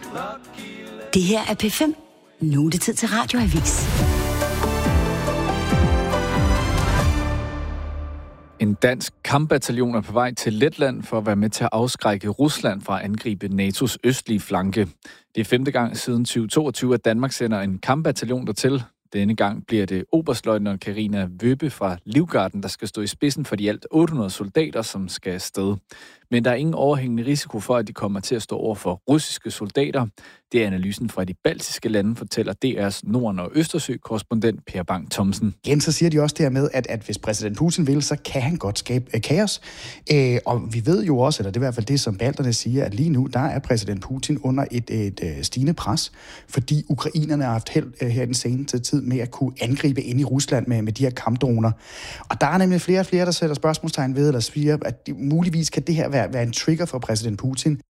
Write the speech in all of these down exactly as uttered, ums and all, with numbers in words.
Det her er P fem. Nu er det tid til Radioavis. En dansk kampbataljon er på vej til Letland for at være med til at afskrække Rusland fra at angribe N A T O's østlige flanke. Det er femte gang siden tyve toogtyve, at Danmark sender en kampbataljon dertil. Denne gang bliver det oberstløjtnant Karina Wøbe fra Livgarden, der skal stå i spidsen for de alt otte hundrede soldater, som skal afsted. Men der er ingen overhængende risiko for, at de kommer til at stå over for russiske soldater. Det er analysen fra de baltiske lande, fortæller D R's Norden- og Østersø-korrespondent Per Bang Thomsen. Igen så siger de også det her med, at, at hvis præsident Putin vil, så kan han godt skabe øh, kaos. Øh, og vi ved jo også, eller det er i hvert fald det, som balterne siger, at lige nu, der er præsident Putin under et, et, et stigende pres, fordi ukrainerne har haft held øh, her den seneste tid med at kunne angribe ind i Rusland med, med de her kampdroner. Og der er nemlig flere og flere, der sætter spørgsmålstegn ved, eller siger, at det, muligvis kan det her være, være en trigger for præsident Putin.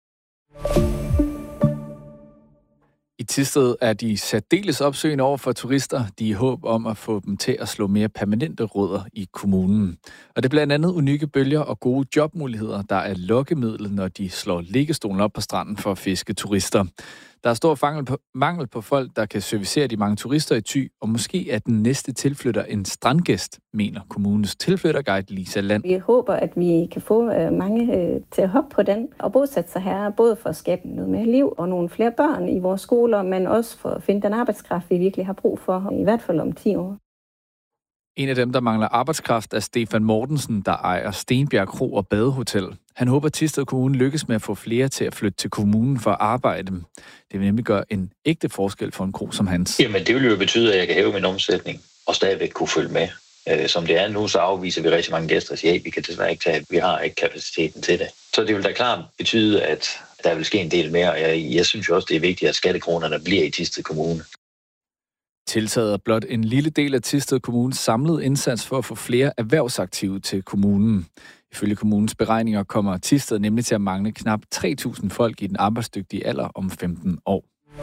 I Thisted er de særdeles opsøgende over for turister. De er i håb om at få dem til at slå mere permanente rødder i kommunen. Og det er blandt andet unikke bølger og gode jobmuligheder, der er lokkemidlet, når de slår liggestolen op på stranden for at fiske turister. Der er stor mangel på, mangel på folk, der kan servicere de mange turister i Thy, og måske er den næste tilflytter en strandgæst, mener kommunens tilflytterguide Lisa Land. Vi håber, at vi kan få mange til at hoppe på den og bosætte sig her, både for at skabe noget mere liv og nogle flere børn i vores skoler, men også for at finde den arbejdskraft, vi virkelig har brug for, i hvert fald om ti år. En af dem, der mangler arbejdskraft, er Stefan Mortensen, der ejer Stenbjerg Kro og Badehotel. Han håber, at Thisted Kommune lykkes med at få flere til at flytte til kommunen for at arbejde. Det vil nemlig gøre en ægte forskel for en kro som hans. Jamen, det vil jo betyde, at jeg kan hæve min omsætning og stadigvæk kunne følge med. Som det er nu, så afviser vi rigtig mange gæster og siger, at vi kan desværre ikke tage, vi har ikke kapaciteten til det. Så det vil da klart betyde, at der vil ske en del mere. Jeg, jeg synes jo også, det er vigtigt, at skattekronerne bliver i Thisted Kommune. Tiltaget er blot en lille del af Thisted Kommunes samlede indsats for at få flere erhvervsaktive til kommunen. Ifølge kommunens beregninger kommer Thisted nemlig til at mangle knap tre tusind folk i den arbejdsdygtige alder om femten år.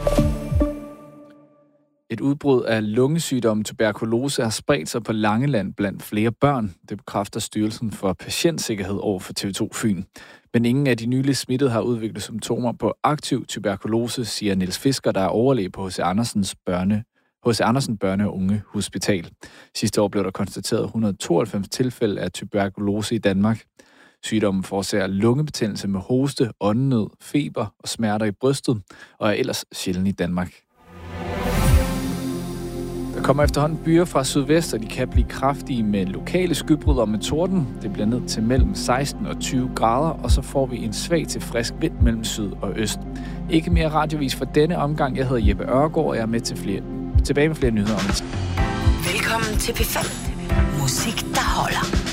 Et udbrud af lungesygdommen tuberkulose har spredt sig på Langeland blandt flere børn. Det bekræfter Styrelsen for Patientsikkerhed over for T V to Fyn. Men ingen af de nylige smittede har udviklet symptomer på aktiv tuberkulose, siger Niels Fisker, der er overlæge på H C Andersens børne H C Andersen Børne- og Unge Hospital. Sidste år blev der konstateret et hundrede og tooghalvfems tilfælde af tuberkulose i Danmark. Sygdommen forårsager lungebetændelse med hoste, åndenød, feber og smerter i brystet, og er ellers sjælden i Danmark. Der kommer efterhånden byer fra sydvest, og de kan blive kraftige med lokale skybrud og med torden. Det bliver ned til mellem seksten og tyve grader, og så får vi en svag til frisk vind mellem syd og øst. Ikke mere radiovis for denne omgang. Jeg hedder Jeppe Ørgaard, og jeg er med til flere, tilbage med flere nyheder om det. Velkommen til P fem. Musik, der holder.